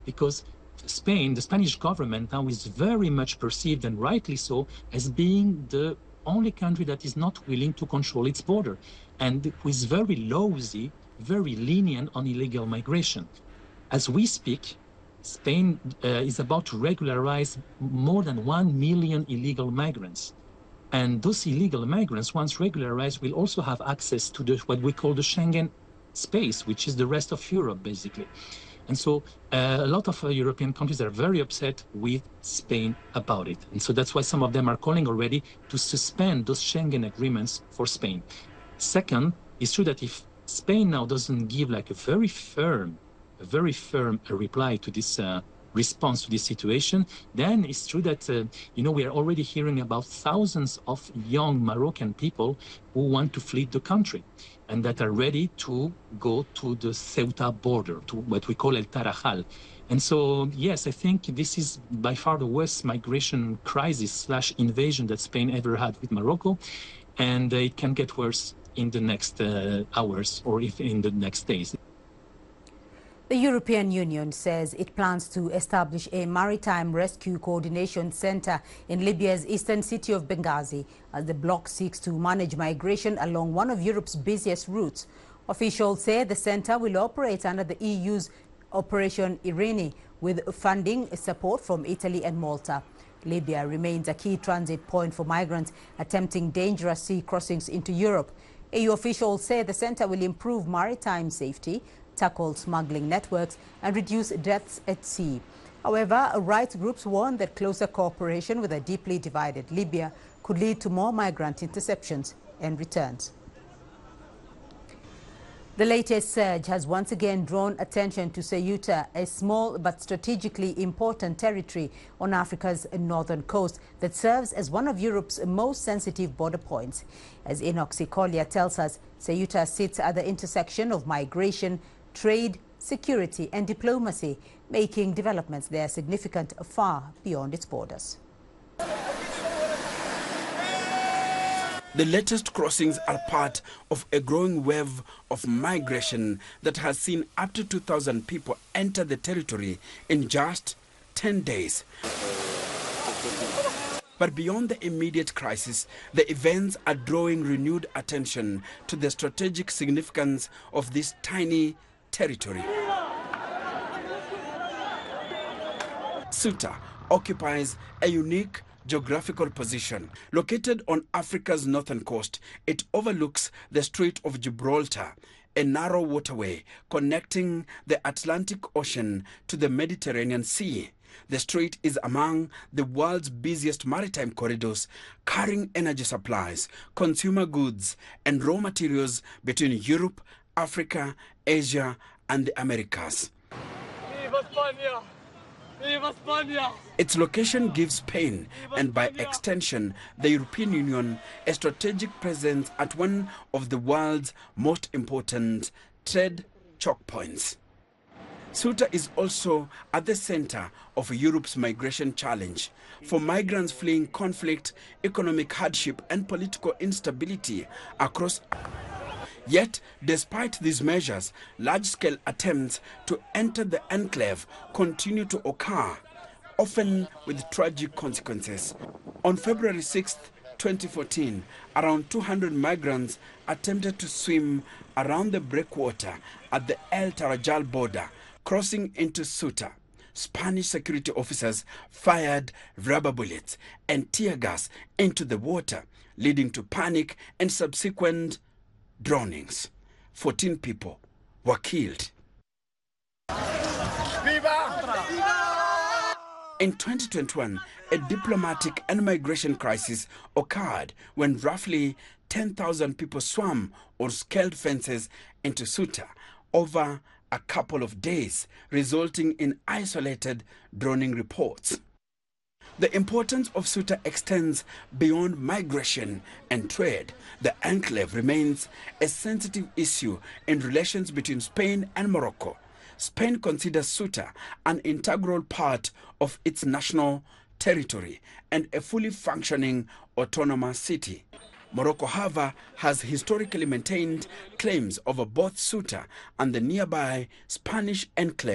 because Spain, the Spanish government now is very much perceived, and rightly so, as being the only country that is not willing to control its border and who is very lousy, very lenient on illegal migration. As we speak, Spain is about to regularize more than 1 million illegal migrants. And those illegal migrants, once regularized, will also have access to what we call the Schengen space, which is the rest of Europe, basically. And so a lot of European countries are very upset with Spain about it. And so that's why some of them are calling already to suspend those Schengen agreements for Spain. Second, it's true that if Spain now doesn't give like a very firm reply to this response to this situation, then it's true that, we are already hearing about thousands of young Moroccan people who want to flee the country and that are ready to go to the Ceuta border, to what we call El Tarajal. And so, yes, I think this is by far the worst migration crisis / invasion that Spain ever had with Morocco. And it can get worse in the next hours or if in the next days. The European Union says it plans to establish a maritime rescue coordination center in Libya's eastern city of Benghazi as the bloc seeks to manage migration along one of Europe's busiest routes. Officials say the center will operate under the EU's Operation Irene with funding support from Italy and Malta. Libya remains a key transit point for migrants attempting dangerous sea crossings into Europe. EU officials say the center will improve maritime safety, tackle smuggling networks and reduce deaths at sea. However, rights groups warn that closer cooperation with a deeply divided Libya could lead to more migrant interceptions and returns. The latest surge has once again drawn attention to Ceuta, a small but strategically important territory on Africa's northern coast that serves as one of Europe's most sensitive border points. As Enoch Sikolia tells us, Ceuta sits at the intersection of migration, trade, security and diplomacy, making developments there significant far beyond its borders. The latest crossings are part of a growing wave of migration that has seen up to 2,000 people enter the territory in just 10 days. But beyond the immediate crisis, the events are drawing renewed attention to the strategic significance of this tiny territory. Ceuta occupies a unique geographical position. Located on Africa's northern coast, it overlooks the Strait of Gibraltar, a narrow waterway connecting the Atlantic Ocean to the Mediterranean Sea. The strait is among the world's busiest maritime corridors, carrying energy supplies, consumer goods, and raw materials between Europe, Africa, Asia, and the Americas. Viva España! Viva España! Its location gives Spain, and by extension the European Union, a strategic presence at one of the world's most important trade choke points. Ceuta is also at the center of Europe's migration challenge. For migrants fleeing conflict, economic hardship and political instability across. Yet, despite these measures, large-scale attempts to enter the enclave continue to occur, often with tragic consequences. On February 6, 2014, around 200 migrants attempted to swim around the breakwater at the El Tarajal border, crossing into Ceuta. Spanish security officers fired rubber bullets and tear gas into the water, leading to panic and subsequent drownings. 14 people were killed. In 2021, a diplomatic and migration crisis occurred when roughly 10,000 people swam or scaled fences into Ceuta over a couple of days, resulting in isolated drowning reports. The importance of Ceuta extends beyond migration and trade. The enclave remains a sensitive issue in relations between Spain and Morocco. Spain considers Ceuta an integral part of its national territory and a fully functioning autonomous city. Morocco, however, has historically maintained claims over both Ceuta and the nearby Spanish enclave.